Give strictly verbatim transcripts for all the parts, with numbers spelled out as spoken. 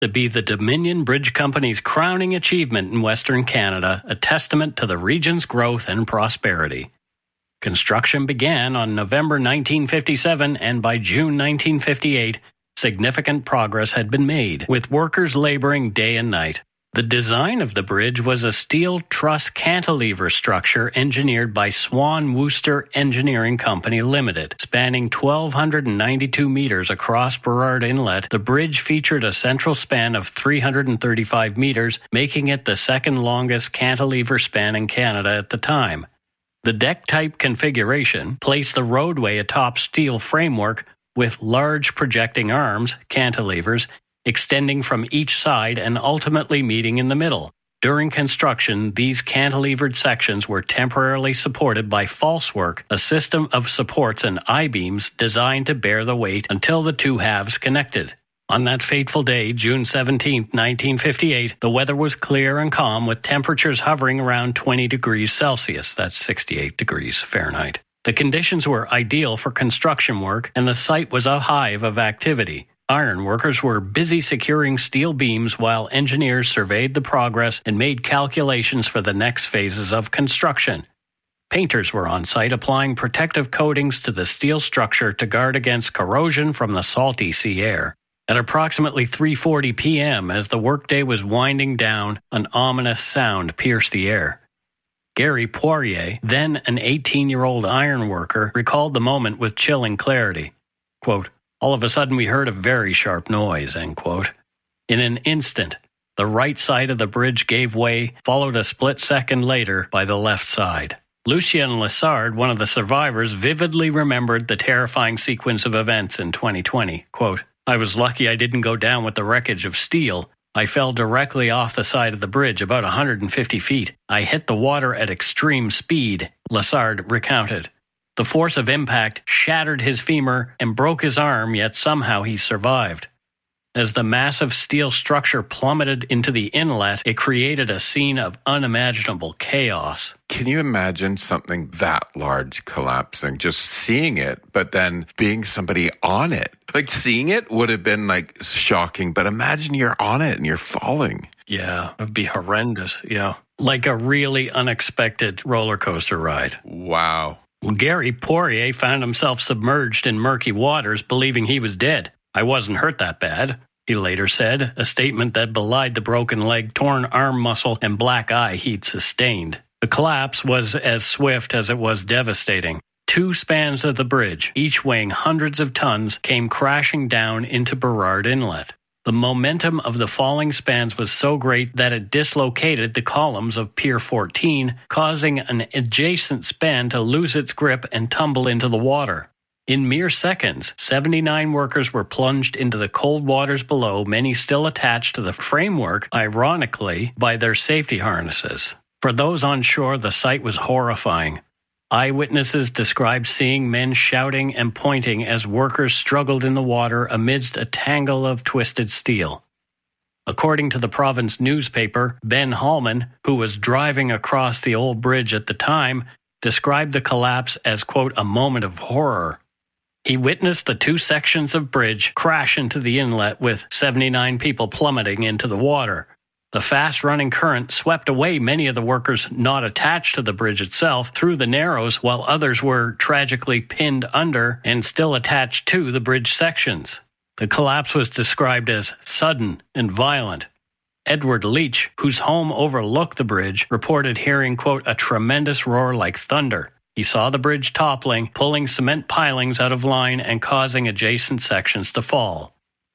to be the Dominion Bridge Company's crowning achievement in Western Canada, a testament to the region's growth and prosperity. Construction began on November nineteen fifty-seven, and by June nineteen fifty-eight, significant progress had been made, with workers laboring day and night. The design of the bridge was a steel truss cantilever structure engineered by Swan Wooster Engineering Company Limited. Spanning one thousand two hundred ninety-two meters across Burrard Inlet, the bridge featured a central span of three hundred thirty-five meters, making it the second longest cantilever span in Canada at the time. The deck-type configuration placed the roadway atop steel framework with large projecting arms, cantilevers, extending from each side and ultimately meeting in the middle. During construction, these cantilevered sections were temporarily supported by falsework, a system of supports and I-beams designed to bear the weight until the two halves connected. On that fateful day, June seventeenth, nineteen fifty-eight, the weather was clear and calm with temperatures hovering around twenty degrees Celsius, that's sixty-eight degrees Fahrenheit. The conditions were ideal for construction work, and the site was a hive of activity. Iron workers were busy securing steel beams while engineers surveyed the progress and made calculations for the next phases of construction. Painters were on site applying protective coatings to the steel structure to guard against corrosion from the salty sea air. At approximately three forty p.m., as the workday was winding down, an ominous sound pierced the air. Gary Poirier, then an eighteen-year-old iron worker, recalled the moment with chilling clarity. Quote, "All of a sudden we heard a very sharp noise," end quote. In an instant, the right side of the bridge gave way, followed a split second later by the left side. Lucien Lessard, one of the survivors, vividly remembered the terrifying sequence of events in twenty twenty. Quote, "I was lucky I didn't go down with the wreckage of steel. I fell directly off the side of the bridge, about one hundred fifty feet. I hit the water at extreme speed," Lessard recounted. The force of impact shattered his femur and broke his arm, yet somehow he survived. As the massive steel structure plummeted into the inlet, it created a scene of unimaginable chaos. Can you imagine something that large collapsing? Just seeing it, but then being somebody on it. Like, seeing it would have been, like, shocking, but imagine you're on it and you're falling. Yeah, it would be horrendous, yeah. Like a really unexpected roller coaster ride. Wow. Well, Gary Poirier found himself submerged in murky waters, believing he was dead. "I wasn't hurt that bad," he later said, a statement that belied the broken leg, torn arm muscle, and black eye he'd sustained. The collapse was as swift as it was devastating. Two spans of the bridge, each weighing hundreds of tons, came crashing down into Burrard Inlet. The momentum of the falling spans was so great that it dislocated the columns of Pier fourteen, causing an adjacent span to lose its grip and tumble into the water. In mere seconds, seventy-nine workers were plunged into the cold waters below, many still attached to the framework, ironically, by their safety harnesses. For those on shore, the sight was horrifying. Eyewitnesses described seeing men shouting and pointing as workers struggled in the water amidst a tangle of twisted steel. According to the province newspaper, Ben Hallman, who was driving across the old bridge at the time, described the collapse as, quote, "a moment of horror." He witnessed the two sections of bridge crash into the inlet with seventy-nine people plummeting into the water. The fast-running current swept away many of the workers not attached to the bridge itself through the narrows, while others were tragically pinned under and still attached to the bridge sections. The collapse was described as sudden and violent. Edward Leach, whose home overlooked the bridge, reported hearing, quote, "a tremendous roar like thunder." He saw the bridge toppling, pulling cement pilings out of line and causing adjacent sections to fall.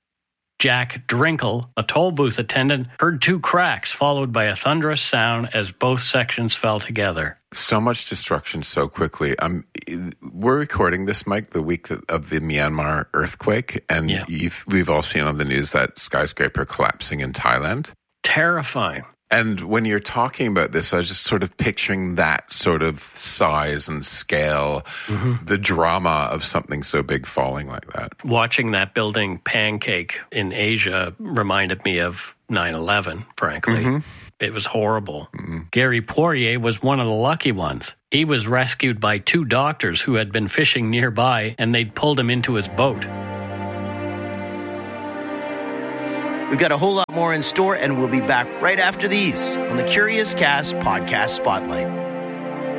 Jack Drinkle, a toll booth attendant, heard two cracks followed by a thunderous sound as both sections fell together. So much destruction so quickly. Um, we're recording this, Mike, the week of the Myanmar earthquake, and yeah. you've, we've all seen on the news that skyscraper collapsing in Thailand. Terrifying. And when you're talking about this, I was just sort of picturing that sort of size and scale, mm-hmm. the drama of something so big falling like that. Watching that building pancake in Asia reminded me of nine eleven, frankly. Mm-hmm. It was horrible. Mm-hmm. Gary Poirier was one of the lucky ones. He was rescued by two doctors who had been fishing nearby, and they'd pulled him into his boat. We've got a whole lot more in store, and we'll be back right after these on the Curious Cast Podcast Spotlight.